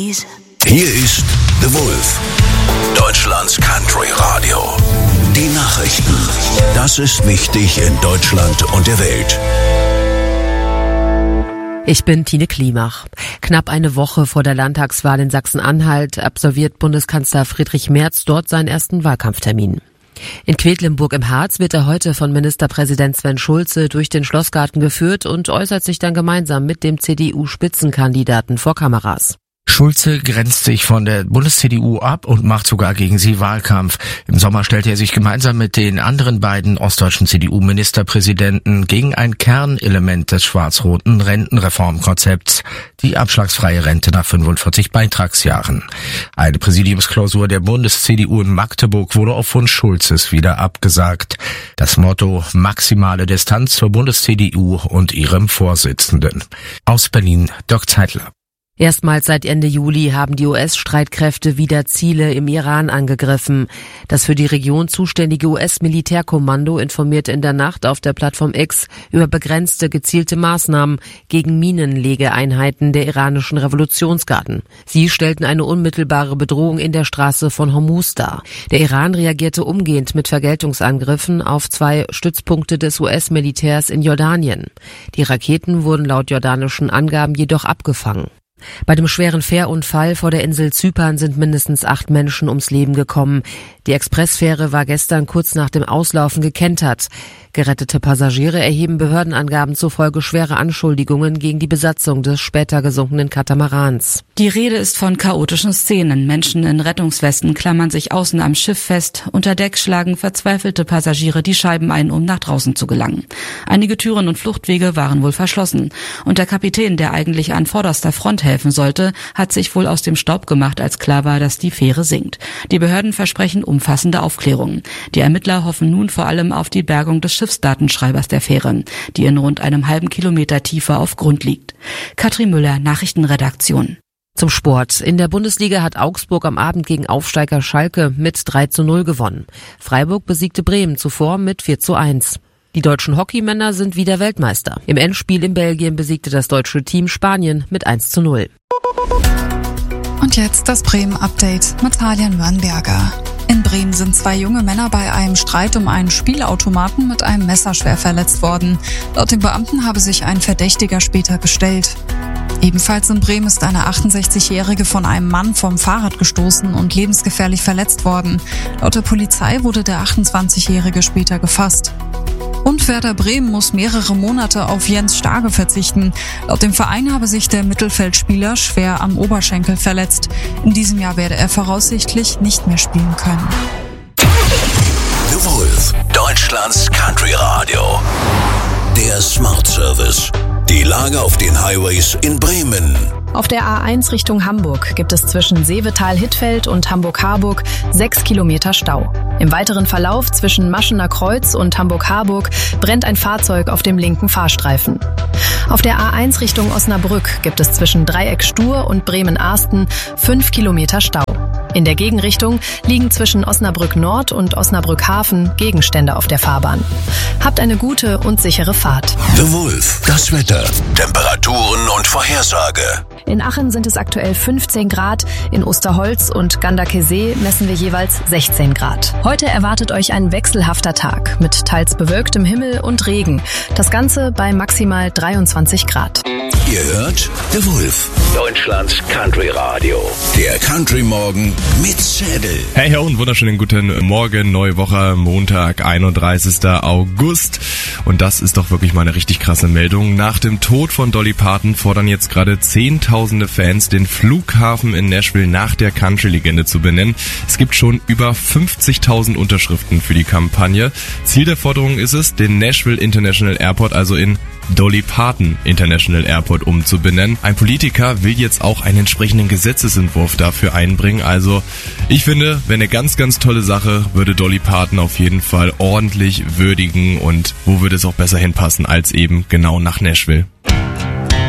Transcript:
Hier ist The Wolf, Deutschlands Country Radio. Die Nachrichten. Das ist wichtig in Deutschland und der Welt. Ich bin Tine Klimach. Knapp eine Woche vor der Landtagswahl in Sachsen-Anhalt absolviert Bundeskanzler Friedrich Merz dort seinen ersten Wahlkampftermin. In Quedlinburg im Harz wird er heute von Ministerpräsident Sven Schulze durch den Schlossgarten geführt und äußert sich dann gemeinsam mit dem CDU-Spitzenkandidaten vor Kameras. Schulze grenzt sich von der Bundes-CDU ab und macht sogar gegen sie Wahlkampf. Im Sommer stellte er sich gemeinsam mit den anderen beiden ostdeutschen CDU-Ministerpräsidenten gegen ein Kernelement des schwarz-roten Rentenreformkonzepts, die abschlagsfreie Rente nach 45 Beitragsjahren. Eine Präsidiumsklausur der Bundes-CDU in Magdeburg wurde auf Wunsch Schulzes wieder abgesagt. Das Motto: maximale Distanz zur Bundes-CDU und ihrem Vorsitzenden. Aus Berlin, Dirk Zeitler. Erstmals seit Ende Juli haben die US-Streitkräfte wieder Ziele im Iran angegriffen. Das für die Region zuständige US-Militärkommando informierte in der Nacht auf der Plattform X über begrenzte, gezielte Maßnahmen gegen Minenlegeeinheiten der iranischen Revolutionsgarden. Sie stellten eine unmittelbare Bedrohung in der Straße von Hormuz dar. Der Iran reagierte umgehend mit Vergeltungsangriffen auf 2 Stützpunkte des US-Militärs in Jordanien. Die Raketen wurden laut jordanischen Angaben jedoch abgefangen. Bei dem schweren Fährunfall vor der Insel Zypern sind mindestens 8 Menschen ums Leben gekommen. Die Expressfähre war gestern kurz nach dem Auslaufen gekentert. Gerettete Passagiere erheben Behördenangaben zufolge schwere Anschuldigungen gegen die Besatzung des später gesunkenen Katamarans. Die Rede ist von chaotischen Szenen. Menschen in Rettungswesten klammern sich außen am Schiff fest. Unter Deck schlagen verzweifelte Passagiere die Scheiben ein, um nach draußen zu gelangen. Einige Türen und Fluchtwege waren wohl verschlossen. Und der Kapitän, der eigentlich an vorderster Front helfen sollte, hat sich wohl aus dem Staub gemacht, als klar war, dass die Fähre sinkt. Die Behörden versprechen umfassende Aufklärungen. Die Ermittler hoffen nun vor allem auf die Bergung des Schiffsdatenschreibers der Fähre, die in rund einem halben Kilometer Tiefe auf Grund liegt. Katrin Müller, Nachrichtenredaktion. Zum Sport. In der Bundesliga hat Augsburg am Abend gegen Aufsteiger Schalke mit 3:0 gewonnen. Freiburg besiegte Bremen zuvor mit 4:1. Die deutschen Hockeymänner sind wieder Weltmeister. Im Endspiel in Belgien besiegte das deutsche Team Spanien mit 1:0. Und jetzt das Bremen-Update mit Talia Nürnberger. In Bremen sind 2 junge Männer bei einem Streit um einen Spielautomaten mit einem Messer schwer verletzt worden. Laut den Beamten habe sich ein Verdächtiger später gestellt. Ebenfalls in Bremen ist eine 68-Jährige von einem Mann vom Fahrrad gestoßen und lebensgefährlich verletzt worden. Laut der Polizei wurde der 28-Jährige später gefasst. Und Werder Bremen muss mehrere Monate auf Jens Starke verzichten. Laut dem Verein habe sich der Mittelfeldspieler schwer am Oberschenkel verletzt. In diesem Jahr werde er voraussichtlich nicht mehr spielen können. The Wolf, Deutschlands Country Radio. Der Smart Service. Die Lage auf den Highways in Bremen. Auf der A1 Richtung Hamburg gibt es zwischen Seevetal-Hittfeld und Hamburg-Harburg 6 Kilometer Stau. Im weiteren Verlauf zwischen Maschener Kreuz und Hamburg-Harburg brennt ein Fahrzeug auf dem linken Fahrstreifen. Auf der A1 Richtung Osnabrück gibt es zwischen Dreieck Stur und Bremen-Ahsten 5 Kilometer Stau. In der Gegenrichtung liegen zwischen Osnabrück Nord und Osnabrück Hafen Gegenstände auf der Fahrbahn. Habt eine gute und sichere Fahrt. The Wolf, das Wetter, Temperaturen und Vorhersage. In Aachen sind es aktuell 15 Grad, in Osterholz und Ganderkesee messen wir jeweils 16 Grad. Heute erwartet euch ein wechselhafter Tag mit teils bewölktem Himmel und Regen. Das Ganze bei maximal 23 Grad. Ihr hört The Wolf, Deutschlands Country Radio. Der Country Morgen mit Zedel. Hey und wunderschönen guten Morgen, neue Woche, Montag, 31. August. Und das ist doch wirklich mal eine richtig krasse Meldung. Nach dem Tod von Dolly Parton fordern jetzt gerade Zehntausende Fans, den Flughafen in Nashville nach der Country-Legende zu benennen. Es gibt schon über 50.000 Unterschriften für die Kampagne. Ziel der Forderung ist es, den Nashville International Airport also in Dolly Parton International Airport umzubenennen. Ein Politiker will jetzt auch einen entsprechenden Gesetzesentwurf dafür einbringen. Also ich finde, wäre eine ganz, ganz tolle Sache, würde Dolly Parton auf jeden Fall ordentlich würdigen. Und wo würde es auch besser hinpassen als eben genau nach Nashville?